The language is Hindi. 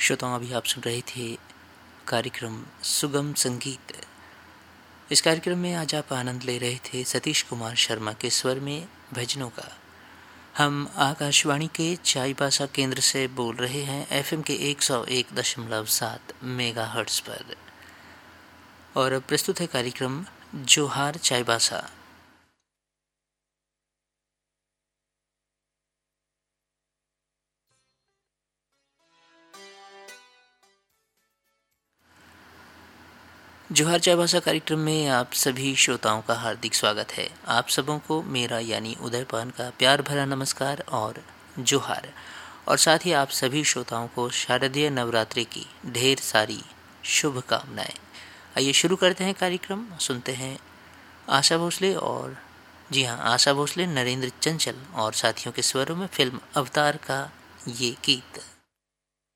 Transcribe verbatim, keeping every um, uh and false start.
श्रोताओं, अभी आप सुन रहे थे कार्यक्रम सुगम संगीत। इस कार्यक्रम में आज आप आनंद ले रहे थे सतीश कुमार शर्मा के स्वर में भजनों का। हम आकाशवाणी के चाईबासा केंद्र से बोल रहे हैं एफएम के एक सौ एक दशमलव सात मेगाहर्ट्ज पर, और प्रस्तुत है कार्यक्रम जोहार चाईबासा। जोहार चाईबासा कार्यक्रम में आप सभी श्रोताओं का हार्दिक स्वागत है। आप सबों को मेरा यानी उदयपान का प्यार भरा नमस्कार और जोहार, और साथ ही आप सभी श्रोताओं को शारदीय नवरात्रि की ढेर सारी शुभकामनाएं। आइए शुरू करते हैं कार्यक्रम। सुनते हैं आशा भोसले, और जी हाँ, आशा भोसले, नरेंद्र चंचल और साथियों के स्वरों में फिल्म अवतार का ये गीत।